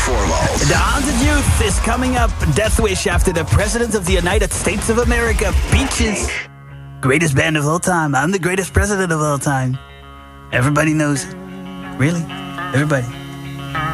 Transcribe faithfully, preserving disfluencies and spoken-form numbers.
Formal. The Haunted Youth is coming up. Death Wish after the President of the United States of America. Peaches. Greatest band of all time. I'm the greatest president of all time. Everybody knows it. Really? Everybody.